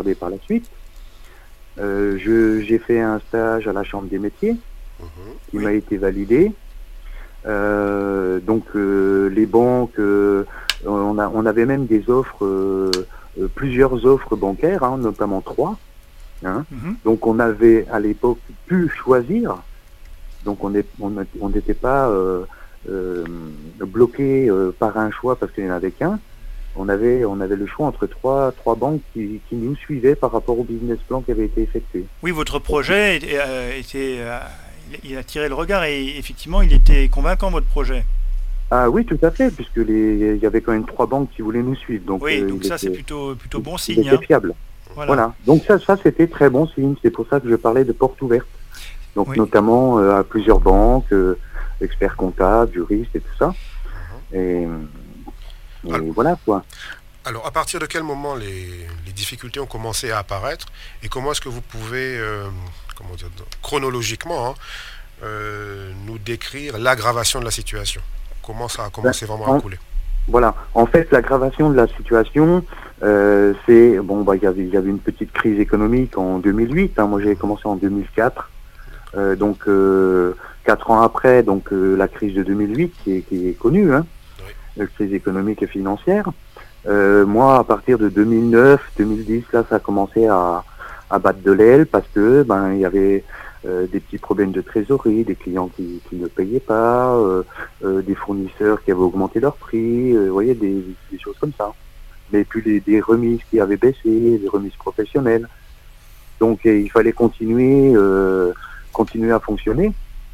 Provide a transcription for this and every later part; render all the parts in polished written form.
regardé par la suite. J'ai fait un stage à la Chambre des métiers qui m'a été validé. Donc les banques, on avait même des offres, plusieurs offres bancaires, hein, notamment 3. Hein. Donc on avait à l'époque pu choisir. Donc on n'était pas bloqué par un choix parce qu'il n'y en avait qu'un. On avait le choix entre trois banques qui nous suivaient par rapport au business plan qui avait été effectué. Oui, votre projet il a tiré le regard et effectivement, il était convaincant, votre projet. Ah oui, tout à fait, puisque il y avait quand même 3 banques qui voulaient nous suivre. Donc, oui, donc ça, c'est plutôt bon signe. Il était fiable. Voilà. Donc ça, c'était très bon signe. C'est pour ça que je parlais de porte ouverte. Donc notamment à plusieurs banques, experts comptables, juristes et tout ça. Et voilà quoi. Alors, à partir de quel moment les difficultés ont commencé à apparaître et comment est-ce que vous pouvez, chronologiquement, nous décrire l'aggravation de la situation? Comment ça a commencé vraiment à couler? Voilà. En fait, l'aggravation de la situation, c'est il y avait une petite crise économique en 2008. Hein, moi, j'ai commencé en 2004. Donc 4 ans après, donc la crise de 2008 qui est connue, hein, la crise économique et financière. Moi, à partir de 2009, 2010, là, ça a commencé à battre de l'aile parce que il y avait des petits problèmes de trésorerie, des clients qui ne payaient pas, des fournisseurs qui avaient augmenté leurs prix, vous voyez, des choses comme ça. Mais puis des remises qui avaient baissé, des remises professionnelles. Donc il fallait continuer à fonctionner.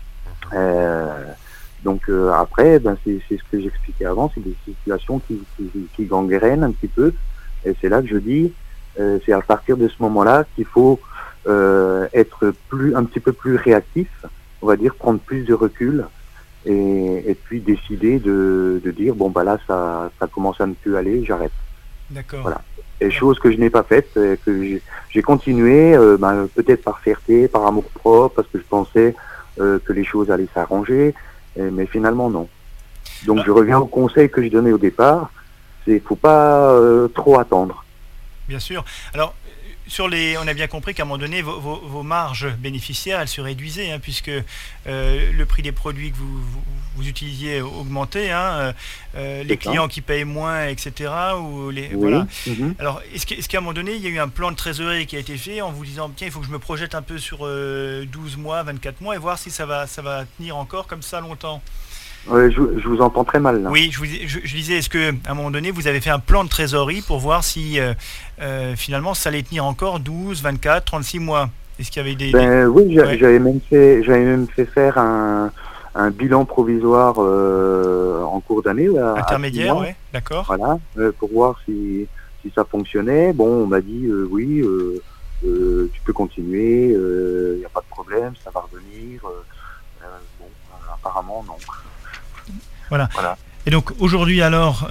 Donc après, c'est ce que j'expliquais avant, c'est des situations qui gangrènent un petit peu. Et c'est là que je dis, c'est à partir de ce moment-là qu'il faut être un petit peu plus réactif, on va dire prendre plus de recul et puis décider de dire là ça commence à ne plus aller, j'arrête. D'accord. Voilà. Et chose que je n'ai pas faite, que j'ai continué, peut-être par fierté, par amour propre, parce que je pensais que les choses allaient s'arranger, mais finalement non. Donc je reviens au conseil que je donnais au départ, faut pas trop attendre. Bien sûr. Alors on a bien compris qu'à un moment donné, vos marges bénéficiaires, elles se réduisaient, hein, puisque le prix des produits que vous utilisiez augmentait, hein, les clients qui payent moins, etc. Voilà. Alors, est-ce qu'à un moment donné, il y a eu un plan de trésorerie qui a été fait en vous disant, tiens, il faut que je me projette un peu sur 12 mois, 24 mois, et voir si ça va tenir encore comme ça longtemps? Je vous entends très mal là. Oui, je disais, est-ce qu'à un moment donné, vous avez fait un plan de trésorerie pour voir si finalement ça allait tenir encore 12, 24, 36 mois? Est-ce qu'il y avait oui, j'avais même fait faire un bilan provisoire en cours d'année. Intermédiaire, oui, d'accord. Voilà, pour voir si ça fonctionnait. Bon, on m'a dit oui, tu peux continuer, il n'y a pas de problème, ça va revenir. Apparemment non. Voilà. Et donc aujourd'hui alors,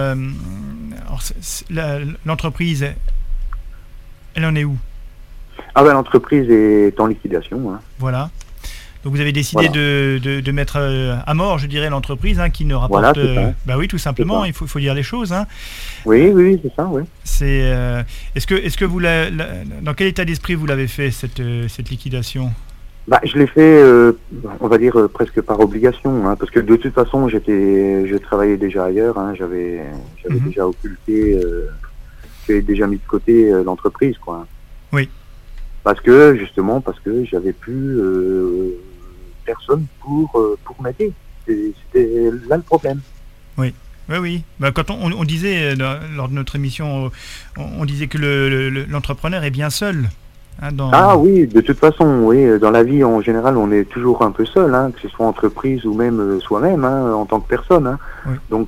l'entreprise, elle en est où? L'entreprise est en liquidation. Hein. Voilà. Donc vous avez décidé de mettre à mort, je dirais, l'entreprise, hein, qui ne rapporte... oui, tout simplement, il faut dire les choses. Hein. Oui, c'est ça, oui. Est-ce que vous dans quel état d'esprit vous l'avez fait, cette liquidation? Je l'ai fait, on va dire presque par obligation, hein, parce que de toute façon, je travaillais déjà ailleurs, hein, j'avais déjà occulté, j'avais déjà mis de côté l'entreprise, quoi. Oui. Parce que j'avais plus personne pour m'aider. C'était là le problème. Oui. Oui. Quand on disait lors de notre émission, on disait que l'entrepreneur est bien seul. Hein, oui, de toute façon, oui. Dans la vie, en général, on est toujours un peu seul, hein, que ce soit entreprise ou même soi-même, hein, en tant que personne. Hein. Oui. Donc,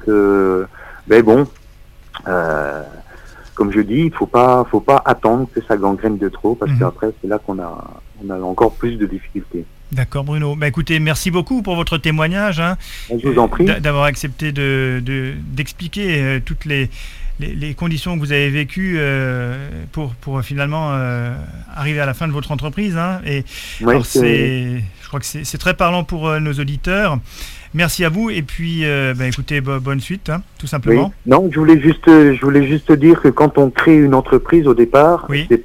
comme je dis, il faut pas attendre que ça gangrène de trop, parce qu'après, c'est là qu'on a encore plus de difficultés. D'accord, Bruno. Écoutez, merci beaucoup pour votre témoignage. Hein, je vous en prie. D'avoir accepté d'expliquer toutes les conditions que vous avez vécues pour finalement arriver à la fin de votre entreprise. Hein, je crois que c'est très parlant pour nos auditeurs. Merci à vous et puis écoutez, bonne suite, hein, tout simplement. Oui. Non, je voulais juste dire que quand on crée une entreprise au départ, c'est